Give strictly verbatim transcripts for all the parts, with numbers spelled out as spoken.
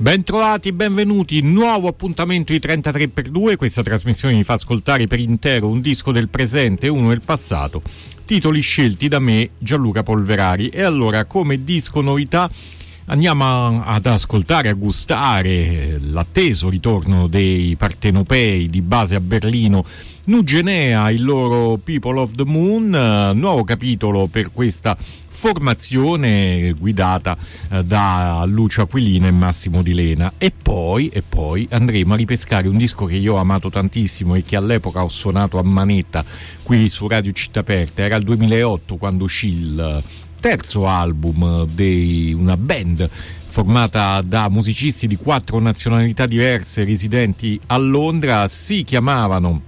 Bentrovati, benvenuti, nuovo appuntamento di trentatré per due. Questa trasmissione vi fa ascoltare per intero un disco del presente e uno del passato, titoli scelti da me, Gianluca Polverari. E allora, come disco novità, andiamo ad ascoltare, a gustare l'atteso ritorno dei partenopei di base a Berlino, Nugenea, il loro People of the Moon, nuovo capitolo per questa formazione guidata da Lucio Aquilina e Massimo Di Lena. E poi, e poi andremo a ripescare un disco che io ho amato tantissimo e che all'epoca ho suonato a manetta qui su Radio Città Aperta. Era il duemilaotto quando uscì il terzo album di una band formata da musicisti di quattro nazionalità diverse residenti a Londra. Si chiamavano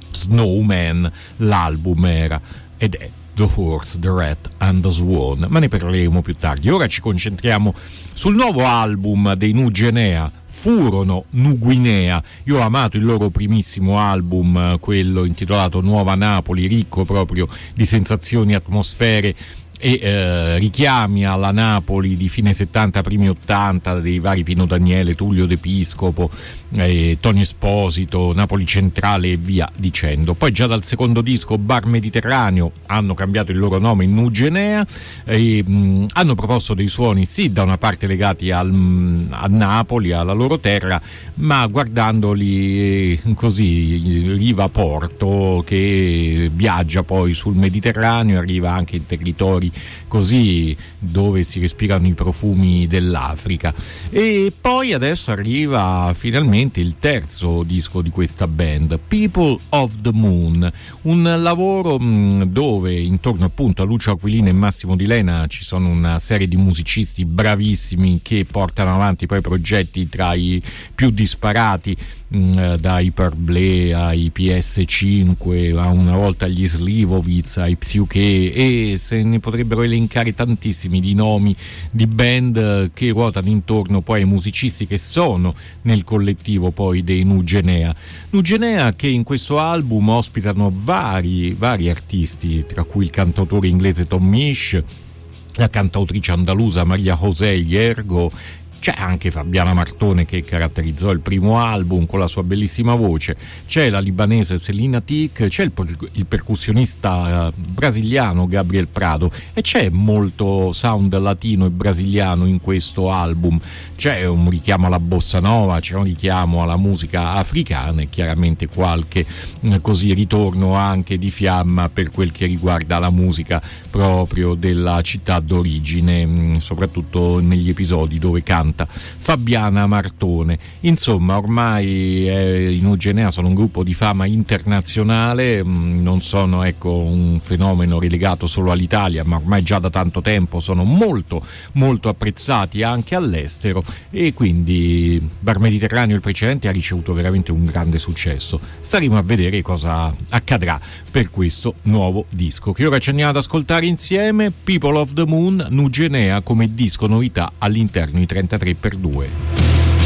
Snowman, l'album era ed è The Horse, The Rat and the Swan, ma ne parleremo più tardi. Ora ci concentriamo sul nuovo album dei Nugenea, furono Nuguinea. Io ho amato il loro primissimo album, quello intitolato Nuova Napoli, ricco proprio di sensazioni, atmosfere e eh, richiami alla Napoli di fine settanta, primi ottanta, dei vari Pino Daniele, Tullio D'Episcopo, eh, Tony Esposito, Napoli Centrale e via dicendo. Poi già dal secondo disco, Bar Mediterraneo, hanno cambiato il loro nome in Nugenea e mh, hanno proposto dei suoni sì da una parte legati al, mh, a Napoli, alla loro terra, ma guardandoli eh, così riva porto, che viaggia poi sul Mediterraneo, arriva anche in territori così dove si respirano i profumi dell'Africa. E poi adesso arriva finalmente il terzo disco di questa band, People of the Moon, un lavoro mh, dove intorno appunto a Lucio Aquilina e Massimo Di Lena ci sono una serie di musicisti bravissimi che portano avanti poi progetti tra i più disparati, mh, da Hyperblé ai P S cinque, a una volta agli Slivovitz, ai Psyuché, e se ne potrebbero elencare tantissimi di nomi di band che ruotano intorno poi ai musicisti che sono nel collettivo poi dei Nugenea. Nugenea che in questo album ospitano vari, vari artisti, tra cui il cantautore inglese Tom Misch, la cantautrice andalusa Maria José Hiergo. C'è anche Fabiana Martone che caratterizzò il primo album con la sua bellissima voce, c'è la libanese Selina Tic, c'è il, per- il percussionista brasiliano Gabriel Prado e c'è molto sound latino e brasiliano in questo album. C'è un richiamo alla bossa nova, c'è un richiamo alla musica africana e chiaramente qualche eh, così ritorno anche di fiamma per quel che riguarda la musica proprio della città d'origine, mh, soprattutto negli episodi dove canta Fabiana Martone. Insomma, ormai eh, i Nugenea sono un gruppo di fama internazionale, mh, non sono ecco un fenomeno relegato solo all'Italia, ma ormai già da tanto tempo sono molto molto apprezzati anche all'estero, e quindi Bar Mediterraneo, il precedente, ha ricevuto veramente un grande successo. Staremo a vedere cosa accadrà per questo nuovo disco che ora ci andiamo ad ascoltare insieme, People of the Moon, Nugenea come disco novità all'interno di trentatré per due.